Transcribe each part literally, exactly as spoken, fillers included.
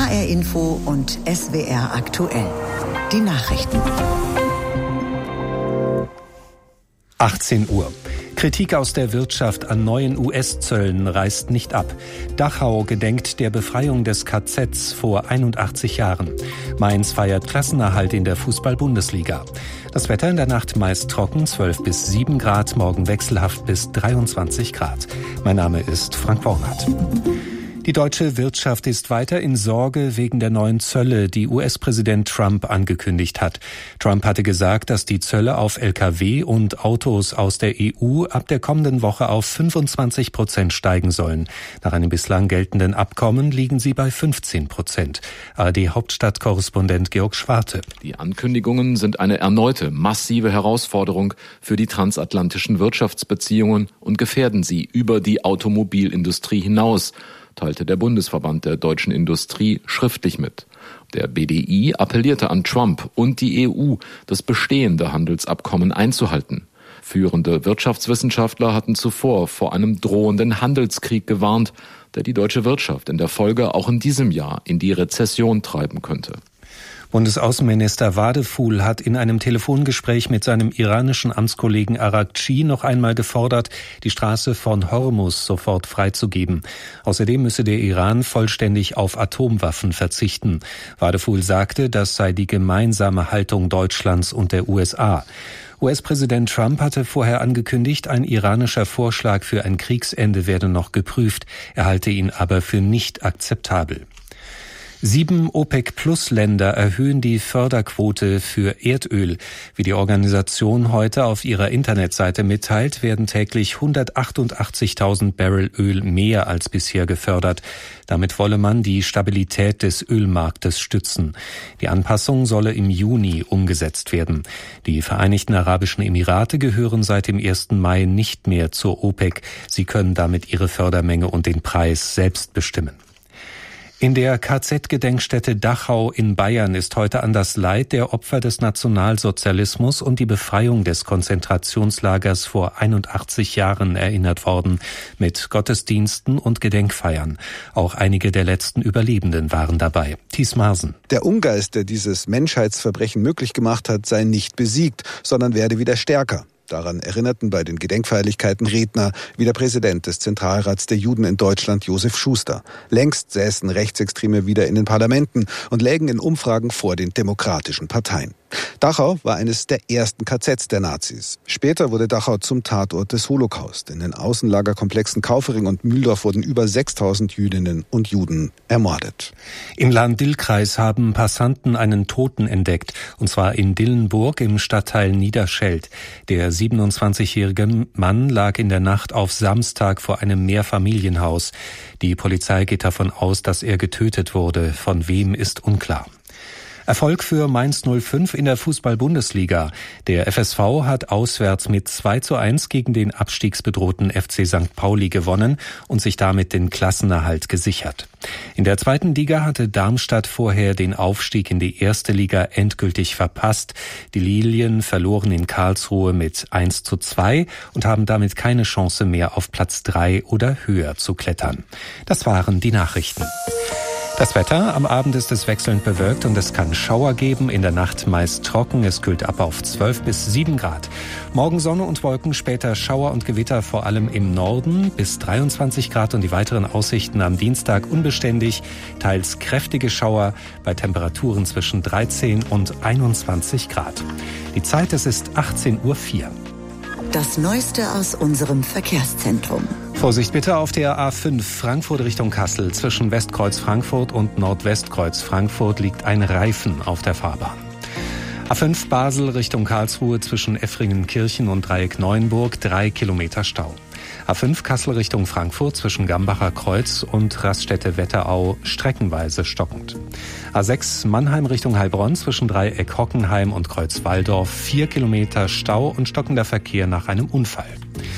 H R Info und S W R aktuell. Die Nachrichten. achtzehn Uhr. Kritik aus der Wirtschaft an neuen U S-Zöllen reißt nicht ab. Dachau gedenkt der Befreiung des K Zs vor einundachtzig Jahren. Mainz feiert Klassenerhalt in der Fußball-Bundesliga. Das Wetter in der Nacht meist trocken, zwölf bis sieben Grad, morgen wechselhaft bis dreiundzwanzig Grad. Mein Name ist Frank Wornath. Die deutsche Wirtschaft ist weiter in Sorge wegen der neuen Zölle, die U S-Präsident Trump angekündigt hat. Trump hatte gesagt, dass die Zölle auf L K W und Autos aus der E U ab der kommenden Woche auf fünfundzwanzig Prozent steigen sollen. Nach einem bislang geltenden Abkommen liegen sie bei fünfzehn Prozent. A R D-Hauptstadtkorrespondent Georg Schwarte. Die Ankündigungen sind eine erneute massive Herausforderung für die transatlantischen Wirtschaftsbeziehungen und gefährden sie über die Automobilindustrie hinaus, teilte der Bundesverband der deutschen Industrie schriftlich mit. Der B D I appellierte an Trump und die E U, das bestehende Handelsabkommen einzuhalten. Führende Wirtschaftswissenschaftler hatten zuvor vor einem drohenden Handelskrieg gewarnt, der die deutsche Wirtschaft in der Folge auch in diesem Jahr in die Rezession treiben könnte. Bundesaußenminister Wadefuhl hat in einem Telefongespräch mit seinem iranischen Amtskollegen Araghchi noch einmal gefordert, die Straße von Hormuz sofort freizugeben. Außerdem müsse der Iran vollständig auf Atomwaffen verzichten. Wadefuhl sagte, das sei die gemeinsame Haltung Deutschlands und der U S A. U S-Präsident Trump hatte vorher angekündigt, ein iranischer Vorschlag für ein Kriegsende werde noch geprüft. Er halte ihn aber für nicht akzeptabel. Sieben OPEC-Plus-Länder erhöhen die Förderquote für Erdöl. Wie die Organisation heute auf ihrer Internetseite mitteilt, werden täglich hundertachtundachtzigtausend Barrel Öl mehr als bisher gefördert. Damit wolle man die Stabilität des Ölmarktes stützen. Die Anpassung solle im Juni umgesetzt werden. Die Vereinigten Arabischen Emirate gehören seit dem ersten Mai nicht mehr zur OPEC. Sie können damit ihre Fördermenge und den Preis selbst bestimmen. In der K Z-Gedenkstätte Dachau in Bayern ist heute an das Leid der Opfer des Nationalsozialismus und die Befreiung des Konzentrationslagers vor einundachtzig Jahren erinnert worden, mit Gottesdiensten und Gedenkfeiern. Auch einige der letzten Überlebenden waren dabei. Thies Marsen. Der Ungeist, der dieses Menschheitsverbrechen möglich gemacht hat, sei nicht besiegt, sondern werde wieder stärker. Daran erinnerten bei den Gedenkfeierlichkeiten Redner wie der Präsident des Zentralrats der Juden in Deutschland, Josef Schuster. Längst säßen Rechtsextreme wieder in den Parlamenten und lägen in Umfragen vor den demokratischen Parteien. Dachau war eines der ersten K Zs der Nazis. Später wurde Dachau zum Tatort des Holocaust. In den Außenlagerkomplexen Kaufering und Mühldorf wurden über sechstausend Jüdinnen und Juden ermordet. Im Lahn-Dill-Kreis haben Passanten einen Toten entdeckt, und zwar in Dillenburg im Stadtteil Niederscheld. Der siebenundzwanzigjährige Mann lag in der Nacht auf Samstag vor einem Mehrfamilienhaus. Die Polizei geht davon aus, dass er getötet wurde. Von wem ist unklar. Erfolg für Mainz null fünf in der Fußball-Bundesliga. Der F S V hat auswärts mit zwei zu eins gegen den abstiegsbedrohten F C Sankt Pauli gewonnen und sich damit den Klassenerhalt gesichert. In der zweiten Liga hatte Darmstadt vorher den Aufstieg in die erste Liga endgültig verpasst. Die Lilien verloren in Karlsruhe mit eins zu zwei und haben damit keine Chance mehr, auf Platz drei oder höher zu klettern. Das waren die Nachrichten. Das Wetter: Am Abend ist es wechselnd bewölkt und es kann Schauer geben. In der Nacht meist trocken. Es kühlt ab auf zwölf bis sieben Grad. Morgen Sonne und Wolken, später Schauer und Gewitter, vor allem im Norden, bis dreiundzwanzig Grad. Und die weiteren Aussichten am Dienstag unbeständig. Teils kräftige Schauer bei Temperaturen zwischen dreizehn und einundzwanzig Grad. Die Zeit, es ist achtzehn Uhr vier. Das Neueste aus unserem Verkehrszentrum. Vorsicht bitte auf der A fünf Frankfurt Richtung Kassel. Zwischen Westkreuz Frankfurt und Nordwestkreuz Frankfurt liegt ein Reifen auf der Fahrbahn. A fünf Basel Richtung Karlsruhe zwischen Effringen-Kirchen und Dreieck Neuenburg, drei Kilometer Stau. A fünf Kassel Richtung Frankfurt zwischen Gambacher Kreuz und Raststätte-Wetterau streckenweise stockend. A sechs Mannheim Richtung Heilbronn zwischen Dreieck Hockenheim und Kreuz Walldorf, vier Kilometer Stau und stockender Verkehr nach einem Unfall.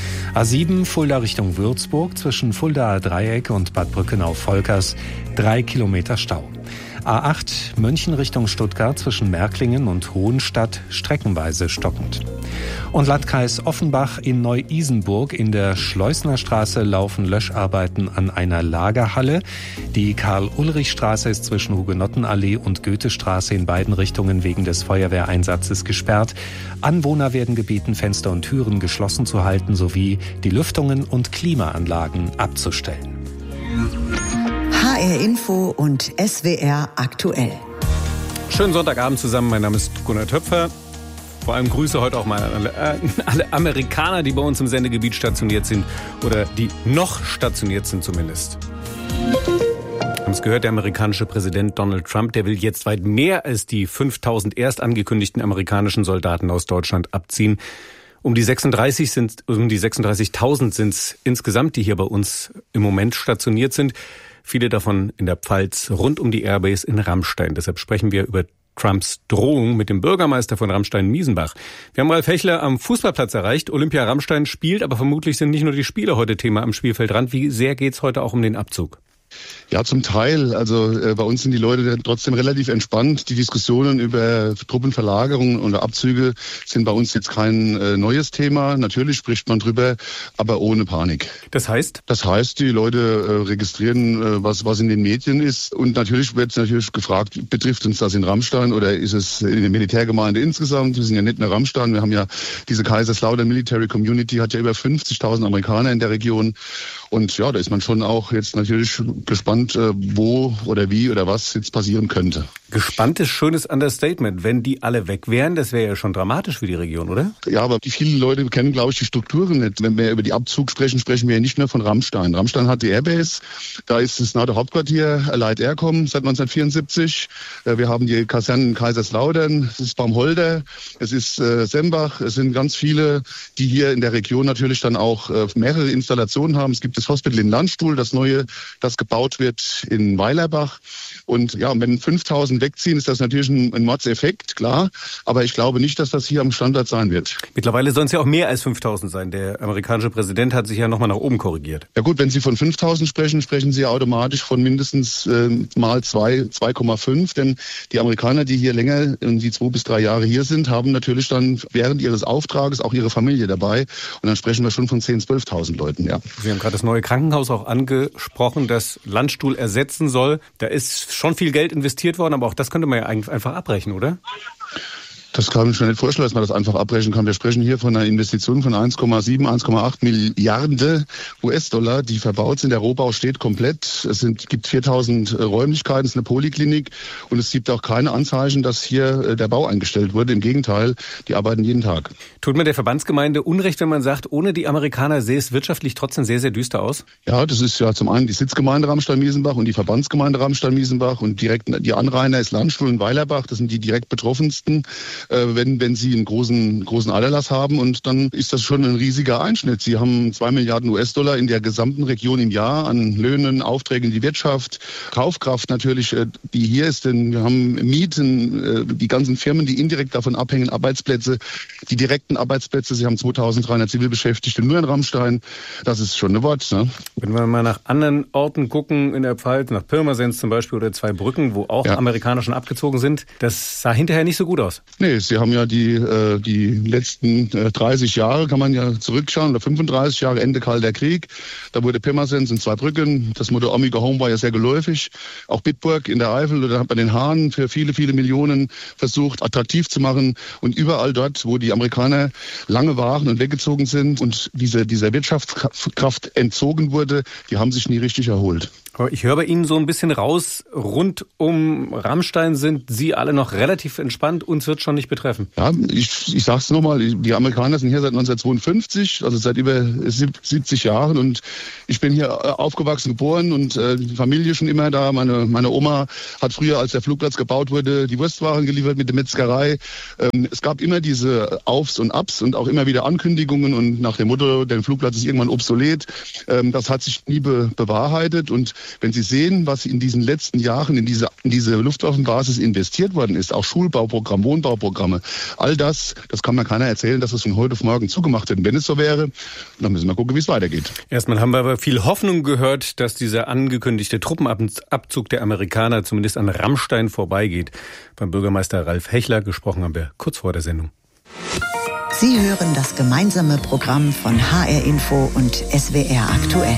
A sieben Fulda Richtung Würzburg zwischen Fuldaer Dreieck und Bad Brückenau-Volkers, drei Kilometer Stau. A acht München Richtung Stuttgart zwischen Märklingen und Hohenstadt streckenweise stockend. Und Landkreis Offenbach in Neu-Isenburg in der Schleusnerstraße laufen Löscharbeiten an einer Lagerhalle. Die Karl-Ulrich-Straße ist zwischen Hugenottenallee und Goethestraße in beiden Richtungen wegen des Feuerwehreinsatzes gesperrt. Anwohner werden gebeten, Fenster und Türen geschlossen zu halten sowie die Lüftungen und Klimaanlagen abzustellen. H R Info und S W R aktuell. Schönen Sonntagabend zusammen, mein Name ist Gunnar Töpfer. Vor allem Grüße heute auch mal an alle, äh, alle Amerikaner, die bei uns im Sendegebiet stationiert sind oder die noch stationiert sind zumindest. Wir haben es gehört, der amerikanische Präsident Donald Trump, der will jetzt weit mehr als die fünftausend erst angekündigten amerikanischen Soldaten aus Deutschland abziehen. Um die sechsunddreißig sind, um die sechsunddreißigtausend sind es insgesamt, die hier bei uns im Moment stationiert sind. Viele davon in der Pfalz, rund um die Airbase in Ramstein. Deshalb sprechen wir über Trumps Drohung mit dem Bürgermeister von Ramstein-Miesenbach. Wir haben Ralf Hechler am Fußballplatz erreicht. Olympia Ramstein spielt, aber vermutlich sind nicht nur die Spieler heute Thema am Spielfeldrand. Wie sehr geht's heute auch um den Abzug? Ja, zum Teil. Also äh, bei uns sind die Leute trotzdem relativ entspannt. Die Diskussionen über Truppenverlagerungen oder Abzüge sind bei uns jetzt kein äh, neues Thema. Natürlich spricht man drüber, aber ohne Panik. Das heißt? Das heißt, die Leute äh, registrieren, äh, was was in den Medien ist. Und natürlich wird natürlich gefragt, betrifft uns das in Ramstein oder ist es in der Militärgemeinde insgesamt? Wir sind ja nicht nur Ramstein. Wir haben ja diese Kaiserslautern Military Community, hat ja über fünfzigtausend Amerikaner in der Region. Und ja, da ist man schon auch jetzt natürlich gespannt, wo oder wie oder was jetzt passieren könnte. Gespannt ist schönes Understatement. Wenn die alle weg wären, das wäre ja schon dramatisch für die Region, oder? Ja, aber die vielen Leute kennen, glaube ich, die Strukturen nicht. Wenn wir über die Abzug sprechen, sprechen wir ja nicht nur von Ramstein. Ramstein hat die Airbase, da ist das NATO-Hauptquartier Light Aircom seit neunzehnhundertvierundsiebzig. Wir haben die Kasernen in Kaiserslautern, es ist Baumholder, es ist äh, Sembach. Es sind ganz viele, die hier in der Region natürlich dann auch äh, mehrere Installationen haben. Es gibt das Hospital in Landstuhl, das neue, das gebaut wird in Weilerbach. Und ja, wenn fünftausend wegziehen, ist das natürlich ein, ein Mordseffekt, klar. Aber ich glaube nicht, dass das hier am Standort sein wird. Mittlerweile sollen es ja auch mehr als fünftausend sein. Der amerikanische Präsident hat sich ja nochmal nach oben korrigiert. Ja gut, wenn Sie von fünftausend sprechen, sprechen Sie ja automatisch von mindestens äh, mal zwei, zwei Komma fünf. Denn die Amerikaner, die hier länger, die zwei bis drei Jahre hier sind, haben natürlich dann während ihres Auftrages auch ihre Familie dabei. Und dann sprechen wir schon von zehntausend, zwölftausend Leuten, ja. Sie haben gerade das neue Krankenhaus auch angesprochen, das Landstuhl ersetzen soll. Da ist schon viel Geld investiert worden, aber auch das könnte man ja eigentlich einfach abbrechen, oder? Das kann ich mir nicht vorstellen, dass man das einfach abbrechen kann. Wir sprechen hier von einer Investition von eins Komma sieben, eins Komma acht Milliarden U S-Dollar, die verbaut sind. Der Rohbau steht komplett. Es sind, gibt viertausend Räumlichkeiten, es ist eine Poliklinik und es gibt auch keine Anzeichen, dass hier der Bau eingestellt wurde. Im Gegenteil, die arbeiten jeden Tag. Tut man der Verbandsgemeinde Unrecht, wenn man sagt, ohne die Amerikaner sähe es wirtschaftlich trotzdem sehr, sehr düster aus? Ja, das ist ja zum einen die Sitzgemeinde Ramstein-Miesenbach und die Verbandsgemeinde Ramstein-Miesenbach und direkt die Anrainer ist Landstuhl und Weilerbach. Das sind die direkt betroffensten. Wenn, wenn Sie einen großen, großen Aderlass haben und dann ist das schon ein riesiger Einschnitt. Sie haben zwei Milliarden U S-Dollar in der gesamten Region im Jahr an Löhnen, Aufträgen in die Wirtschaft, Kaufkraft natürlich, die hier ist, denn wir haben Mieten, die ganzen Firmen, die indirekt davon abhängen, Arbeitsplätze, die direkten Arbeitsplätze. Sie haben zweitausenddreihundert Zivilbeschäftigte nur in Ramstein. Das ist schon ein Wort, ne? Wenn wir mal nach anderen Orten gucken in der Pfalz, nach Pirmasens zum Beispiel oder Zweibrücken, wo auch ja. Amerikaner schon abgezogen sind, das sah hinterher nicht so gut aus. Nee, Sie haben ja die, äh, die letzten äh, dreißig Jahre, kann man ja zurückschauen, oder fünfunddreißig Jahre, Ende Kalter Krieg. Da wurde Pirmasens in Zweibrücken, das Motto Omega Home war ja sehr geläufig. Auch Bitburg in der Eifel, da hat man den Hahn für viele, viele Millionen versucht, attraktiv zu machen. Und überall dort, wo die Amerikaner lange waren und weggezogen sind und diese, dieser Wirtschaftskraft entzogen wurde, die haben sich nie richtig erholt. Aber ich höre bei Ihnen so ein bisschen raus, rund um Ramstein sind Sie alle noch relativ entspannt, uns wird schon nicht betreffen. Ja, ich, ich sage es nochmal, die Amerikaner sind hier seit neunzehnhundertzweiundfünfzig, also seit über siebzig Jahren und ich bin hier aufgewachsen, geboren und äh, die Familie schon immer da. Meine, meine Oma hat früher, als der Flugplatz gebaut wurde, die Wurstwaren geliefert mit der Metzgerei. Ähm, es gab immer diese Aufs und Abs und auch immer wieder Ankündigungen und nach dem Motto, der Flugplatz ist irgendwann obsolet. Ähm, das hat sich nie be- bewahrheitet und Wenn Sie sehen, was in diesen letzten Jahren in diese, in diese Luftwaffenbasis investiert worden ist, auch Schulbauprogramm, Wohnbauprogramme, all das, das kann man keiner erzählen, dass es von heute auf morgen zugemacht wird. Und wenn es so wäre, dann müssen wir gucken, wie es weitergeht. Erstmal haben wir aber viel Hoffnung gehört, dass dieser angekündigte Truppenabzug der Amerikaner zumindest an Rammstein vorbeigeht. Beim Bürgermeister Ralf Hechler gesprochen haben wir kurz vor der Sendung. Sie hören das gemeinsame Programm von H R Info und S W R aktuell.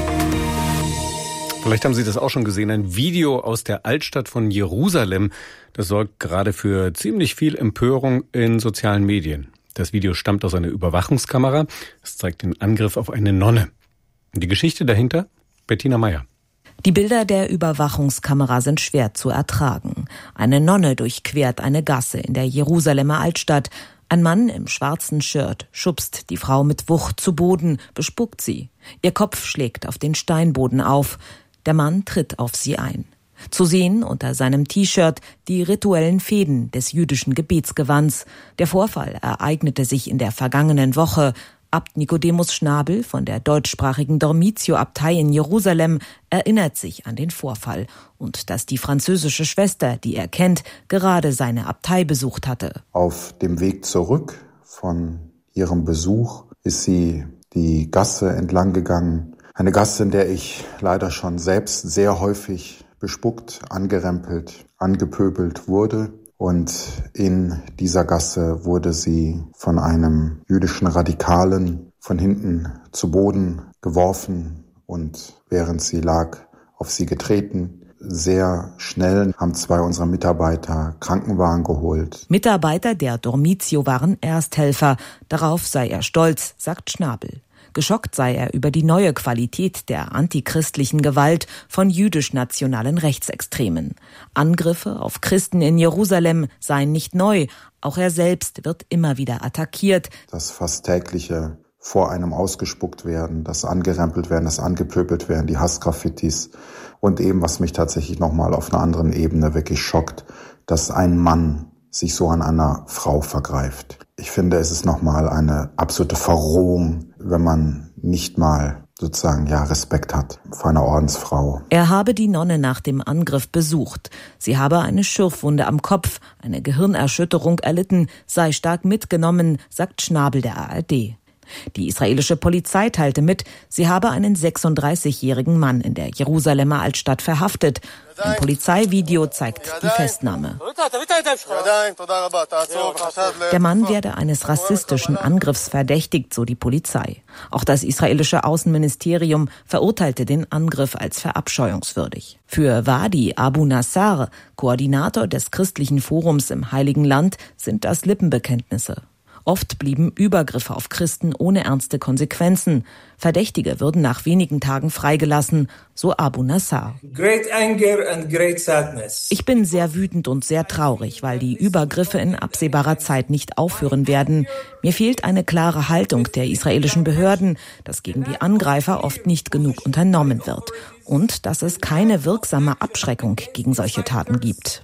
Vielleicht haben Sie das auch schon gesehen, ein Video aus der Altstadt von Jerusalem. Das sorgt gerade für ziemlich viel Empörung in sozialen Medien. Das Video stammt aus einer Überwachungskamera. Es zeigt den Angriff auf eine Nonne. Und die Geschichte dahinter? Bettina Meyer. Die Bilder der Überwachungskamera sind schwer zu ertragen. Eine Nonne durchquert eine Gasse in der Jerusalemer Altstadt. Ein Mann im schwarzen Shirt schubst die Frau mit Wucht zu Boden, bespuckt sie. Ihr Kopf schlägt auf den Steinboden auf. Der Mann tritt auf sie ein. Zu sehen unter seinem T-Shirt die rituellen Fäden des jüdischen Gebetsgewands. Der Vorfall ereignete sich in der vergangenen Woche. Abt Nikodemus Schnabel von der deutschsprachigen Dormitio-Abtei in Jerusalem erinnert sich an den Vorfall und dass die französische Schwester, die er kennt, gerade seine Abtei besucht hatte. Auf dem Weg zurück von ihrem Besuch ist sie die Gasse entlang gegangen. Eine Gasse, in der ich leider schon selbst sehr häufig bespuckt, angerempelt, angepöbelt wurde. Und in dieser Gasse wurde sie von einem jüdischen Radikalen von hinten zu Boden geworfen und während sie lag, auf sie getreten. Sehr schnell haben zwei unserer Mitarbeiter Krankenwagen geholt. Mitarbeiter der Dormitio waren Ersthelfer. Darauf sei er stolz, sagt Schnabel. Geschockt sei er über die neue Qualität der antichristlichen Gewalt von jüdisch-nationalen Rechtsextremen. Angriffe auf Christen in Jerusalem seien nicht neu. Auch er selbst wird immer wieder attackiert. Das fast tägliche vor einem ausgespuckt werden, das angerempelt werden, das angepöbelt werden, die Hassgraffitis. Und eben, was mich tatsächlich nochmal auf einer anderen Ebene wirklich schockt, dass ein Mann sich so an einer Frau vergreift. Ich finde, es ist nochmal eine absolute Verrohung, wenn man nicht mal sozusagen ja Respekt hat vor einer Ordensfrau. Er habe die Nonne nach dem Angriff besucht. Sie habe eine Schürfwunde am Kopf, eine Gehirnerschütterung erlitten, sei stark mitgenommen, sagt Schnabel der A R D. Die israelische Polizei teilte mit, sie habe einen sechsunddreißigjährigen Mann in der Jerusalemer Altstadt verhaftet. Ein Polizeivideo zeigt die Festnahme. Der Mann werde eines rassistischen Angriffs verdächtigt, so die Polizei. Auch das israelische Außenministerium verurteilte den Angriff als verabscheuungswürdig. Für Wadi Abu Nassar, Koordinator des christlichen Forums im Heiligen Land, sind das Lippenbekenntnisse. Oft blieben Übergriffe auf Christen ohne ernste Konsequenzen. Verdächtige würden nach wenigen Tagen freigelassen, so Abu Nassar. Ich bin sehr wütend und sehr traurig, weil die Übergriffe in absehbarer Zeit nicht aufhören werden. Mir fehlt eine klare Haltung der israelischen Behörden, dass gegen die Angreifer oft nicht genug unternommen wird und dass es keine wirksame Abschreckung gegen solche Taten gibt.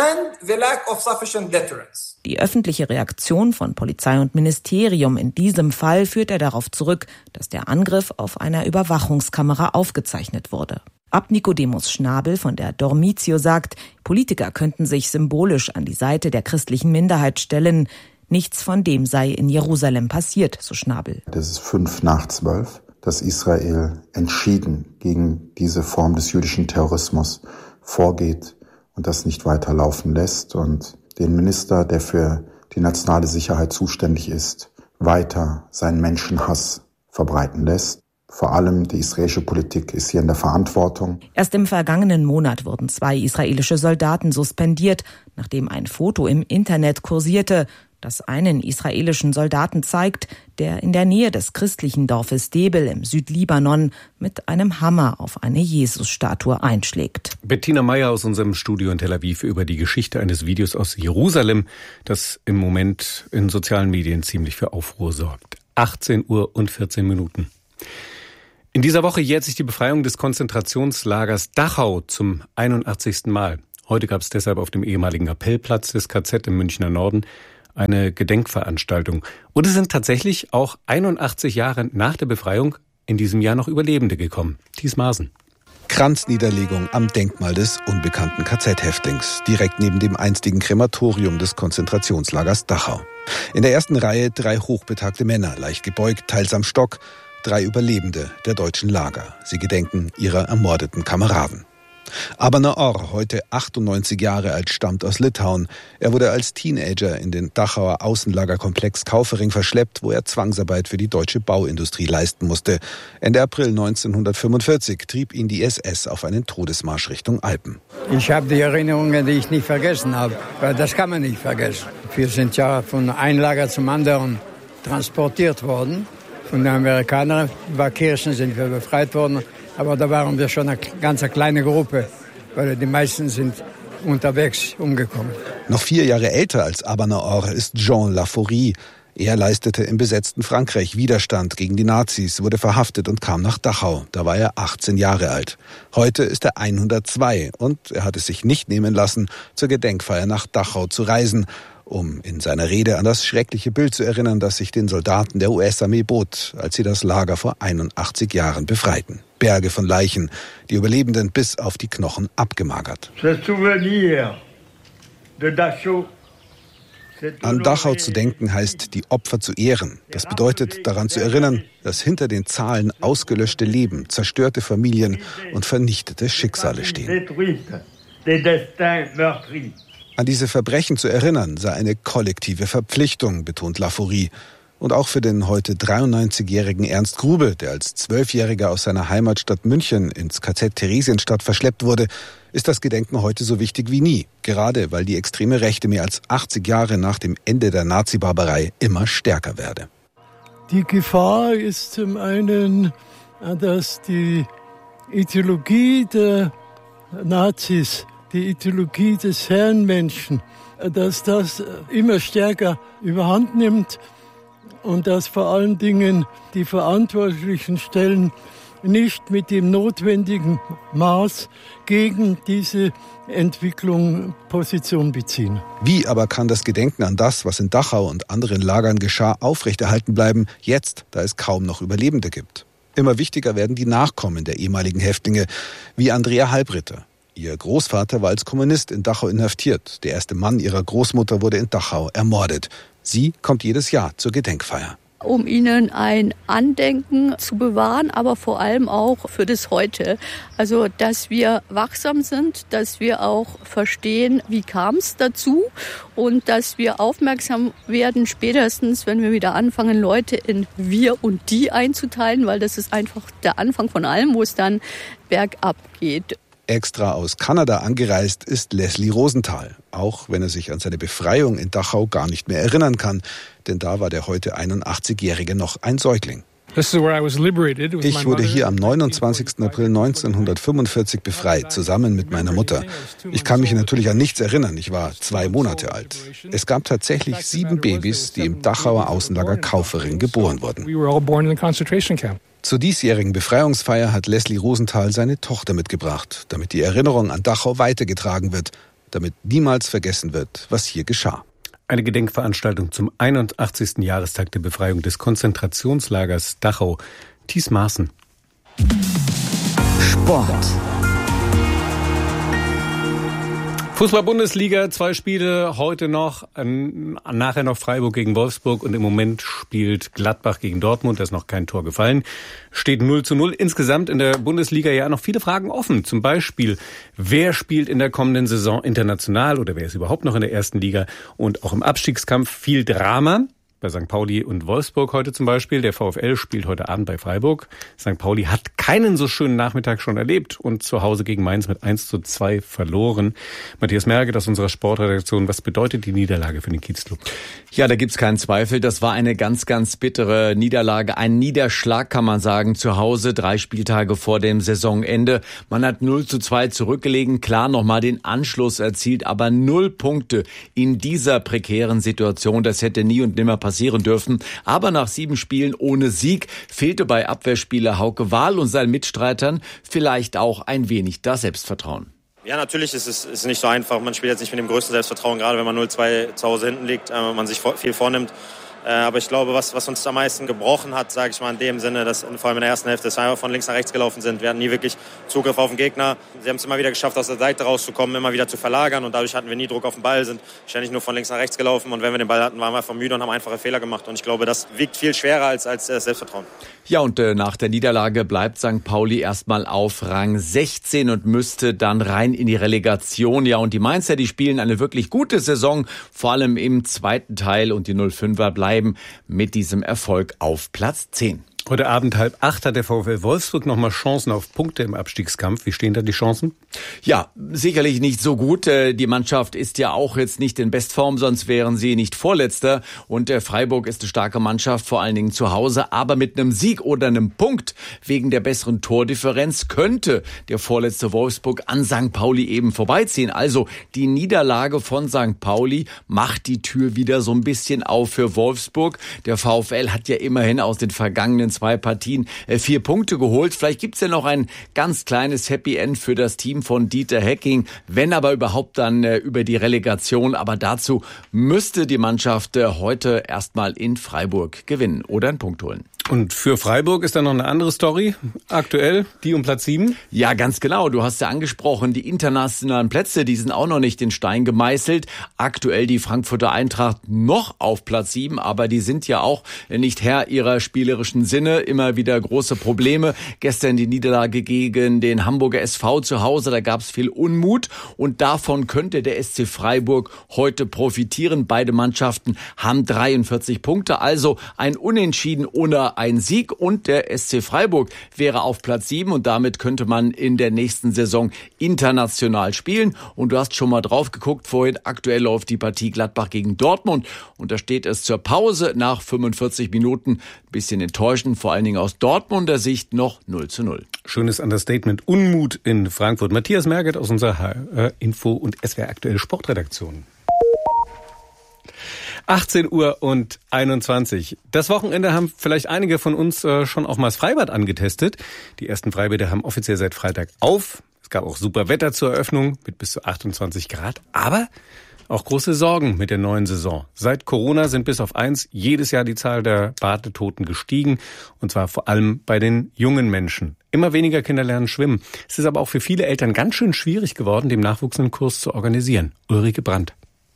Die öffentliche Reaktion von Polizei und Ministerium in diesem Fall führt er darauf zurück, dass der Angriff auf einer Überwachungskamera aufgezeichnet wurde. Abt Nikodemus Schnabel von der Dormitio sagt, Politiker könnten sich symbolisch an die Seite der christlichen Minderheit stellen. Nichts von dem sei in Jerusalem passiert, so Schnabel. Das ist fünf nach zwölf, dass Israel entschieden gegen diese Form des jüdischen Terrorismus vorgeht und das nicht weiterlaufen lässt und den Minister, der für die nationale Sicherheit zuständig ist, weiter seinen Menschenhass verbreiten lässt. Vor allem die israelische Politik ist hier in der Verantwortung. Erst im vergangenen Monat wurden zwei israelische Soldaten suspendiert, nachdem ein Foto im Internet kursierte, das einen israelischen Soldaten zeigt, der in der Nähe des christlichen Dorfes Debel im Südlibanon mit einem Hammer auf eine Jesusstatue einschlägt. Bettina Meyer aus unserem Studio in Tel Aviv über die Geschichte eines Videos aus Jerusalem, das im Moment in sozialen Medien ziemlich für Aufruhr sorgt. achtzehn Uhr und vierzehn Minuten. In dieser Woche jährt sich die Befreiung des Konzentrationslagers Dachau zum einundachtzigsten Mal. Heute gab es deshalb auf dem ehemaligen Appellplatz des K Z im Münchner Norden eine Gedenkveranstaltung. Und es sind tatsächlich auch einundachtzig Jahre nach der Befreiung in diesem Jahr noch Überlebende gekommen. Thies Maaßen. Kranzniederlegung am Denkmal des unbekannten K Z-Häftlings, direkt neben dem einstigen Krematorium des Konzentrationslagers Dachau. In der ersten Reihe drei hochbetagte Männer, leicht gebeugt, teils am Stock, drei Überlebende der deutschen Lager. Sie gedenken ihrer ermordeten Kameraden. Abner Orr, heute achtundneunzig Jahre alt, stammt aus Litauen. Er wurde als Teenager in den Dachauer Außenlagerkomplex Kaufering verschleppt, wo er Zwangsarbeit für die deutsche Bauindustrie leisten musste. Ende April neunzehnhundertfünfundvierzig trieb ihn die S S auf einen Todesmarsch Richtung Alpen. Ich habe die Erinnerungen, die ich nicht vergessen habe. Das kann man nicht vergessen. Wir sind ja von einem Lager zum anderen transportiert worden. Von den Amerikanern. Bei Kirchen sind wir befreit worden. Aber da waren wir schon eine ganz kleine Gruppe, weil die meisten sind unterwegs umgekommen. Noch vier Jahre älter als Abner Orr ist Jean Laforie. Er leistete im besetzten Frankreich Widerstand gegen die Nazis, wurde verhaftet und kam nach Dachau. Da war er achtzehn Jahre alt. Heute ist er hundertzwei und er hat es sich nicht nehmen lassen, zur Gedenkfeier nach Dachau zu reisen, um in seiner Rede an das schreckliche Bild zu erinnern, das sich den Soldaten der U S-Armee bot, als sie das Lager vor einundachtzig Jahren befreiten. Berge von Leichen, die Überlebenden bis auf die Knochen abgemagert. An Dachau zu denken heißt, die Opfer zu ehren. Das bedeutet, daran zu erinnern, dass hinter den Zahlen ausgelöschte Leben, zerstörte Familien und vernichtete Schicksale stehen. An diese Verbrechen zu erinnern, sei eine kollektive Verpflichtung, betont Laforie. Und auch für den heute dreiundneunzigjährigen Ernst Grube, der als Zwölfjähriger aus seiner Heimatstadt München ins K Z Theresienstadt verschleppt wurde, ist das Gedenken heute so wichtig wie nie. Gerade weil die extreme Rechte mehr als achtzig Jahre nach dem Ende der Nazi-Barbarei immer stärker werde. Die Gefahr ist zum einen, dass die Ideologie der Nazis, die Ideologie des Herrenmenschen, dass das immer stärker überhand nimmt und dass vor allen Dingen die verantwortlichen Stellen nicht mit dem notwendigen Maß gegen diese Entwicklung Position beziehen. Wie aber kann das Gedenken an das, was in Dachau und anderen Lagern geschah, aufrechterhalten bleiben, jetzt, da es kaum noch Überlebende gibt? Immer wichtiger werden die Nachkommen der ehemaligen Häftlinge, wie Andrea Halbritter. Ihr Großvater war als Kommunist in Dachau inhaftiert. Der erste Mann ihrer Großmutter wurde in Dachau ermordet. Sie kommt jedes Jahr zur Gedenkfeier. Um ihnen ein Andenken zu bewahren, aber vor allem auch für das Heute. Also, dass wir wachsam sind, dass wir auch verstehen, wie kam es dazu und dass wir aufmerksam werden, spätestens, wenn wir wieder anfangen, Leute in wir und die einzuteilen, weil das ist einfach der Anfang von allem, wo es dann bergab geht. Extra aus Kanada angereist ist Leslie Rosenthal, auch wenn er sich an seine Befreiung in Dachau gar nicht mehr erinnern kann, denn da war der heute einundachtzigjährige noch ein Säugling. Ich wurde hier am neunundzwanzigsten April neunzehnhundertfünfundvierzig befreit, zusammen mit meiner Mutter. Ich kann mich natürlich an nichts erinnern, ich war zwei Monate alt. Es gab tatsächlich sieben Babys, die im Dachauer Außenlager Kaufering geboren wurden. Zur diesjährigen Befreiungsfeier hat Leslie Rosenthal seine Tochter mitgebracht, damit die Erinnerung an Dachau weitergetragen wird, damit niemals vergessen wird, was hier geschah. Eine Gedenkveranstaltung zum einundachtzigsten Jahrestag der Befreiung des Konzentrationslagers Dachau. Thies Maaßen. Sport. Fußball-Bundesliga, zwei Spiele heute noch, ähm, nachher noch Freiburg gegen Wolfsburg und im Moment spielt Gladbach gegen Dortmund, da ist noch kein Tor gefallen, steht null zu null. Insgesamt in der Bundesliga ja noch viele Fragen offen, zum Beispiel, wer spielt in der kommenden Saison international oder wer ist überhaupt noch in der ersten Liga und auch im Abstiegskampf viel Drama. Bei Sankt Pauli und Wolfsburg heute zum Beispiel. Der VfL spielt heute Abend bei Freiburg. Sankt Pauli hat keinen so schönen Nachmittag schon erlebt und zu Hause gegen Mainz mit eins zu zwei verloren. Matthias Merget aus unserer Sportredaktion, was bedeutet die Niederlage für den Kiezclub? Ja, da gibt's keinen Zweifel. Das war eine ganz, ganz bittere Niederlage. Ein Niederschlag, kann man sagen, zu Hause. Drei Spieltage vor dem Saisonende. Man hat null zu zwei zurückgelegen. Klar, nochmal den Anschluss erzielt, aber null Punkte in dieser prekären Situation. Das hätte nie und nimmer passieren dürfen. Aber nach sieben Spielen ohne Sieg fehlte bei Abwehrspieler Hauke Wahl und seinen Mitstreitern vielleicht auch ein wenig das Selbstvertrauen. Ja, natürlich ist es ist nicht so einfach. Man spielt jetzt nicht mit dem größten Selbstvertrauen, gerade wenn man null zwei zu Hause hinten liegt, äh, man sich viel vornimmt. Aber ich glaube, was, was uns am meisten gebrochen hat, sage ich mal in dem Sinne, dass vor allem in der ersten Hälfte, dass wir einfach von links nach rechts gelaufen sind. Wir hatten nie wirklich Zugriff auf den Gegner. Sie haben es immer wieder geschafft, aus der Seite rauszukommen, immer wieder zu verlagern. Und dadurch hatten wir nie Druck auf den Ball, sind ständig nur von links nach rechts gelaufen. Und wenn wir den Ball hatten, waren wir einfach müde und haben einfache Fehler gemacht. Und ich glaube, das wiegt viel schwerer als, als das Selbstvertrauen. Ja, und äh, nach der Niederlage bleibt Sankt Pauli erstmal auf Rang sechzehn und müsste dann rein in die Relegation. Ja, und die Mainzer, die spielen eine wirklich gute Saison, vor allem im zweiten Teil. Und die null fünfer bleiben mit diesem Erfolg auf Platz zehn. Heute Abend halb acht hat der VfL Wolfsburg nochmal Chancen auf Punkte im Abstiegskampf. Wie stehen da die Chancen? Ja, sicherlich nicht so gut. Die Mannschaft ist ja auch jetzt nicht in Bestform, sonst wären sie nicht Vorletzter. Und Freiburg ist eine starke Mannschaft, vor allen Dingen zu Hause. Aber mit einem Sieg oder einem Punkt wegen der besseren Tordifferenz könnte der vorletzte Wolfsburg an Sankt Pauli eben vorbeiziehen. Also die Niederlage von Sankt Pauli macht die Tür wieder so ein bisschen auf für Wolfsburg. Der VfL hat ja immerhin aus den vergangenen zwei Partien vier Punkte geholt. Vielleicht gibt's ja noch ein ganz kleines Happy End für das Team von Dieter Hecking, wenn aber überhaupt dann äh, über die Relegation. Aber dazu müsste die Mannschaft äh, heute erstmal in Freiburg gewinnen oder einen Punkt holen. Und für Freiburg ist da noch eine andere Story aktuell, die um Platz sieben? Ja, ganz genau. Du hast ja angesprochen, die internationalen Plätze, die sind auch noch nicht in Stein gemeißelt. Aktuell die Frankfurter Eintracht noch auf Platz sieben, aber die sind ja auch nicht Herr ihrer spielerischen Sinne. Immer wieder große Probleme. Gestern die Niederlage gegen den Hamburger S V zu Hause, da gab es viel Unmut und davon könnte der S C Freiburg heute profitieren. Beide Mannschaften haben dreiundvierzig Punkte, also ein Unentschieden ohne ein Sieg und der S C Freiburg wäre auf Platz sieben und damit könnte man in der nächsten Saison international spielen. Und du hast schon mal drauf geguckt vorhin, aktuell läuft die Partie Gladbach gegen Dortmund und da steht es zur Pause nach fünfundvierzig Minuten. Bisschen enttäuschend, vor allen Dingen aus Dortmunder Sicht noch null zu null. Schönes Understatement, Unmut in Frankfurt. Matthias Merget aus unserer H R Info und S W R Aktuelle Sportredaktion. achtzehn Uhr und einundzwanzig. Das Wochenende haben vielleicht einige von uns äh, schon auch mal das Freibad angetestet. Die ersten Freibäder haben offiziell seit Freitag auf. Es gab auch super Wetter zur Eröffnung mit bis zu achtundzwanzig Grad. Aber auch große Sorgen mit der neuen Saison. Seit Corona sind bis auf eins jedes Jahr die Zahl der Badetoten gestiegen. Und zwar vor allem bei den jungen Menschen. Immer weniger Kinder lernen schwimmen. Es ist aber auch für viele Eltern ganz schön schwierig geworden, den Nachwuchskurs zu organisieren. Ulrike Brandt.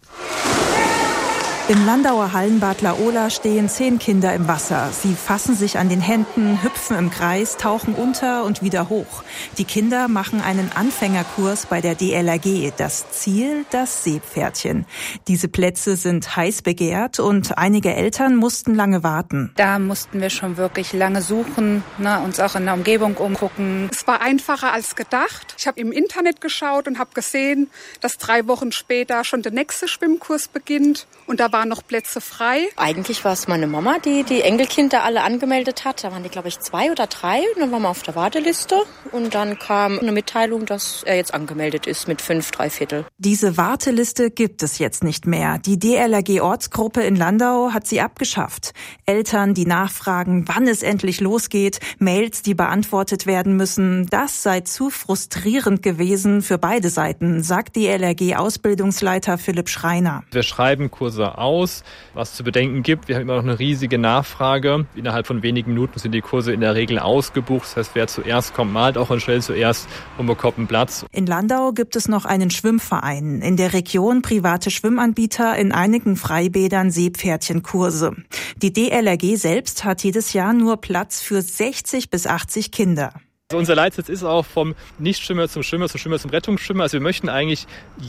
Im Landauer Hallenbad Laola stehen zehn Kinder im Wasser. Sie fassen sich an den Händen, hüpfen im Kreis, tauchen unter und wieder hoch. Die Kinder machen einen Anfängerkurs bei der D L R G. Das Ziel, das Seepferdchen. Diese Plätze sind heiß begehrt und einige Eltern mussten lange warten. Da mussten wir schon wirklich lange suchen, ne, uns auch in der Umgebung umgucken. Es war einfacher als gedacht. Ich habe im Internet geschaut und habe gesehen, dass drei Wochen später schon der nächste Schwimmkurs beginnt. Und da waren noch Plätze frei. Eigentlich war es meine Mama, die die Enkelkinder alle angemeldet hat. Da waren die, glaube ich, zwei oder drei. Und dann waren wir auf der Warteliste. Und dann kam eine Mitteilung, dass er jetzt angemeldet ist mit fünf, drei Viertel. Diese Warteliste gibt es jetzt nicht mehr. Die D L R G-Ortsgruppe in Landau hat sie abgeschafft. Eltern, die nachfragen, wann es endlich losgeht, Mails, die beantwortet werden müssen, das sei zu frustrierend gewesen für beide Seiten, sagt D L R G-Ausbildungsleiter Philipp Schreiner. Wir schreiben Kurse aus, was zu bedenken gibt. Wir haben immer noch eine riesige Nachfrage. Innerhalb von wenigen Minuten sind die Kurse in der Regel ausgebucht. Das heißt, wer zuerst kommt, malt auch und schnell zuerst und bekommt einen Platz. In Landau gibt es noch einen Schwimmverein. In der Region private Schwimmanbieter, in einigen Freibädern Seepferdchenkurse. Die D L R G selbst hat jedes Jahr nur Platz für sechzig bis achtzig Kinder. Also unser Leitsatz ist auch vom Nichtschwimmer zum Schwimmer, zum Schwimmer zum Rettungsschwimmer. Also wir möchten eigentlich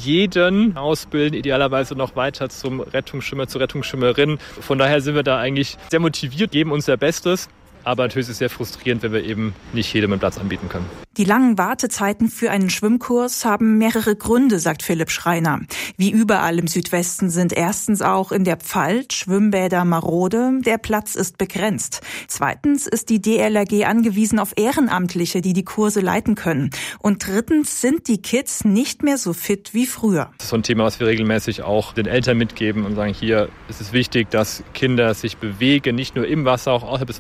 jeden ausbilden, idealerweise noch weiter zum Rettungsschwimmer, zur Rettungsschwimmerin. Von daher sind wir da eigentlich sehr motiviert, geben unser Bestes. Aber natürlich ist es sehr frustrierend, wenn wir eben nicht jedem einen Platz anbieten können. Die langen Wartezeiten für einen Schwimmkurs haben mehrere Gründe, sagt Philipp Schreiner. Wie überall im Südwesten sind erstens auch in der Pfalz Schwimmbäder marode. Der Platz ist begrenzt. Zweitens ist die D L R G angewiesen auf Ehrenamtliche, die die Kurse leiten können. Und drittens sind die Kids nicht mehr so fit wie früher. Das ist so ein Thema, was wir regelmäßig auch den Eltern mitgeben und sagen, hier ist es wichtig, dass Kinder sich bewegen, nicht nur im Wasser, auch außerhalb des Wassers oder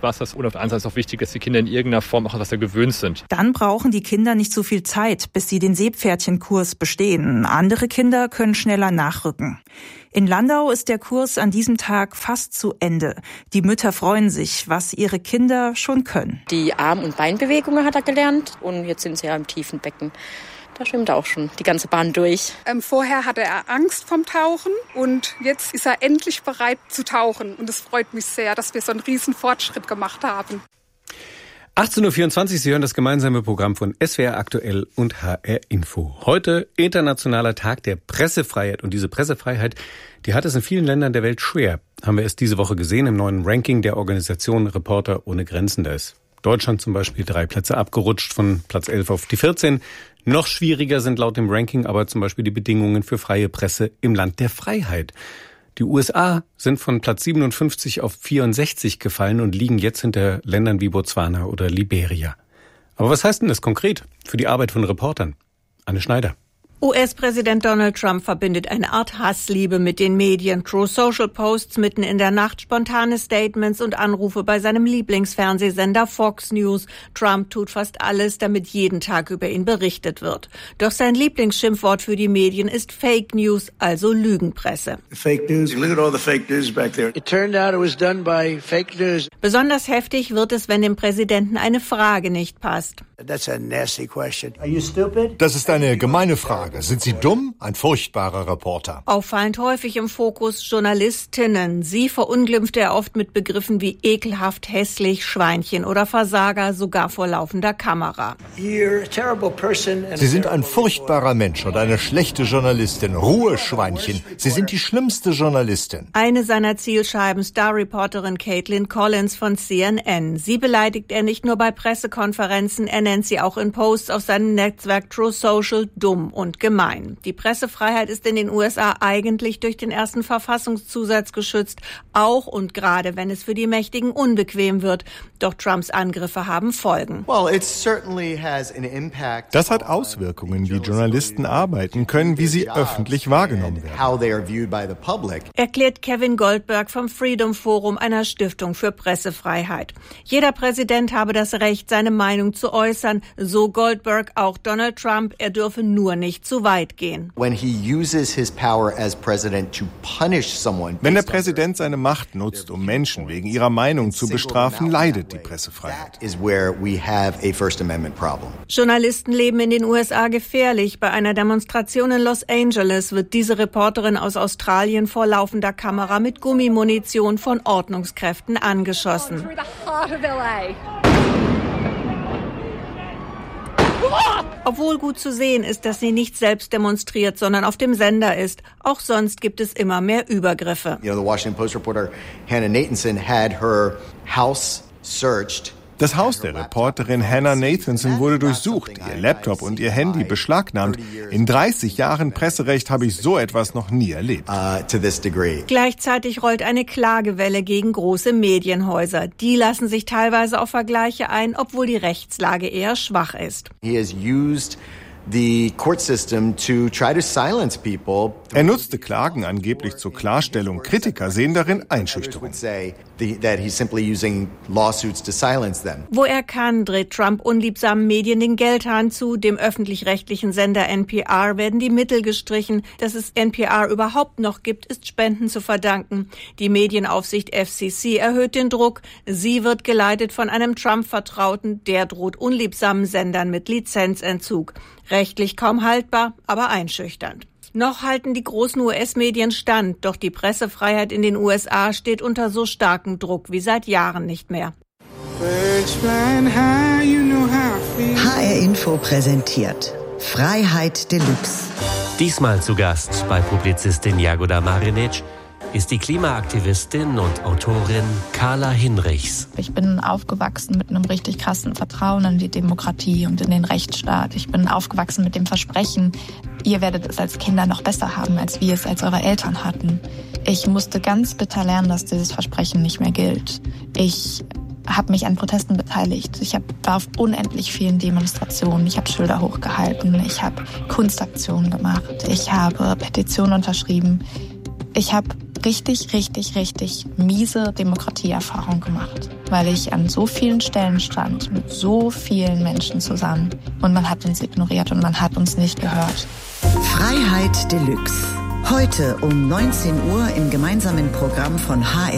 auf der anderen Seite ist es auch wichtig, dass die Kinder in irgendeiner Form auch an was da gewöhnt sind. Dann brauchen die Kinder nicht so viel Zeit, bis sie den Seepferdchenkurs bestehen. Andere Kinder können schneller nachrücken. In Landau ist der Kurs an diesem Tag fast zu Ende. Die Mütter freuen sich, was ihre Kinder schon können. Die Arm- und Beinbewegungen hat er gelernt und jetzt sind sie ja im tiefen Becken. Da schwimmt er auch schon die ganze Bahn durch. Ähm, vorher hatte er Angst vom Tauchen und jetzt ist er endlich bereit zu tauchen. Und es freut mich sehr, dass wir so einen riesen Fortschritt gemacht haben. achtzehn Uhr vierundzwanzig, Sie hören das gemeinsame Programm von S W R Aktuell und H R Info. Heute Internationaler Tag der Pressefreiheit. Und diese Pressefreiheit, die hat es in vielen Ländern der Welt schwer. Haben wir es diese Woche gesehen im neuen Ranking der Organisation Reporter ohne Grenzen. Da ist Deutschland zum Beispiel drei Plätze abgerutscht, von Platz elf auf die vierzehn. Noch schwieriger sind laut dem Ranking aber zum Beispiel die Bedingungen für freie Presse im Land der Freiheit. Die U S A sind von Platz siebenundfünfzig auf vierundsechzig gefallen und liegen jetzt hinter Ländern wie Botswana oder Liberia. Aber was heißt denn das konkret für die Arbeit von Reportern? Anne Schneider. U S-Präsident Donald Trump verbindet eine Art Hassliebe mit den Medien. True Social Posts mitten in der Nacht, spontane Statements und Anrufe bei seinem Lieblingsfernsehsender Fox News. Trump tut fast alles, damit jeden Tag über ihn berichtet wird. Doch sein Lieblingsschimpfwort für die Medien ist Fake News, also Lügenpresse. Fake news. Look at all the fake news back there. It turned out it was done by fake news. Besonders heftig wird es, wenn dem Präsidenten eine Frage nicht passt. That's a nasty question. Are you stupid? Das ist eine gemeine Frage. Sind Sie dumm? Ein furchtbarer Reporter. Auffallend häufig im Fokus Journalistinnen. Sie verunglimpft er oft mit Begriffen wie ekelhaft, hässlich, Schweinchen oder Versager, sogar vor laufender Kamera. Sie sind ein furchtbarer Mensch und eine schlechte Journalistin. Ruhe, Schweinchen. Sie sind die schlimmste Journalistin. Eine seiner Zielscheiben, Star-Reporterin Caitlin Collins von C N N. Sie beleidigt er nicht nur bei Pressekonferenzen, er nennt sie auch in Posts auf seinem Netzwerk True Social dumm und gemein. Die Pressefreiheit ist in den U S A eigentlich durch den ersten Verfassungszusatz geschützt, auch und gerade wenn es für die Mächtigen unbequem wird. Doch Trumps Angriffe haben Folgen. Das hat Auswirkungen, wie Journalisten arbeiten können, wie sie öffentlich wahrgenommen werden. Erklärt Kevin Goldberg vom Freedom Forum, einer Stiftung für Pressefreiheit. Jeder Präsident habe das Recht, seine Meinung zu äußern. So Goldberg auch Donald Trump, er dürfe nur nicht zu weit gehen. Wenn der Präsident seine Macht nutzt, um Menschen wegen ihrer Meinung zu bestrafen, leidet die Pressefreiheit. Journalisten leben in den U S A gefährlich. Bei einer Demonstration in Los Angeles wird diese Reporterin aus Australien vor laufender Kamera mit Gummimunition von Ordnungskräften angeschossen. Obwohl gut zu sehen ist, dass sie nicht selbst demonstriert, sondern auf dem Sender ist. Auch sonst gibt es immer mehr Übergriffe. You know, the Washington Post reporter Hannah Nathanson had her house searched. Das Haus der Reporterin Hannah Nathanson wurde durchsucht, ihr Laptop und ihr Handy beschlagnahmt. In dreißig Jahren Presserecht habe ich so etwas noch nie erlebt. Gleichzeitig rollt eine Klagewelle gegen große Medienhäuser. Die lassen sich teilweise auf Vergleiche ein, obwohl die Rechtslage eher schwach ist. He has used the court system to try to silence people. Er nutzte Klagen angeblich zur Klarstellung. Kritiker sehen darin Einschüchterung. Wo er kann, dreht Trump unliebsamen Medien den Geldhahn zu. Dem öffentlich-rechtlichen Sender N P R werden die Mittel gestrichen. Dass es N P R überhaupt noch gibt, ist Spenden zu verdanken. Die Medienaufsicht F C C erhöht den Druck. Sie wird geleitet von einem Trump-Vertrauten. Der droht unliebsamen Sendern mit Lizenzentzug. Rechtlich kaum haltbar, aber einschüchternd. Noch halten die großen U S-Medien stand, doch die Pressefreiheit in den U S A steht unter so starkem Druck wie seit Jahren nicht mehr. H R Info präsentiert Freiheit Deluxe. Diesmal zu Gast bei Publizistin Jagoda Marinic ist die Klimaaktivistin und Autorin Carla Hinrichs. Ich bin aufgewachsen mit einem richtig krassen Vertrauen in die Demokratie und in den Rechtsstaat. Ich bin aufgewachsen mit dem Versprechen, ihr werdet es als Kinder noch besser haben, als wir es als eure Eltern hatten. Ich musste ganz bitter lernen, dass dieses Versprechen nicht mehr gilt. Ich habe mich an Protesten beteiligt. Ich hab, war auf unendlich vielen Demonstrationen. Ich habe Schilder hochgehalten. Ich habe Kunstaktionen gemacht. Ich habe Petitionen unterschrieben. Ich habe richtig, richtig, richtig miese Demokratieerfahrung gemacht, weil ich an so vielen Stellen stand, mit so vielen Menschen zusammen und man hat uns ignoriert und man hat uns nicht gehört. Freiheit Deluxe. Heute um neunzehn Uhr im gemeinsamen Programm von H R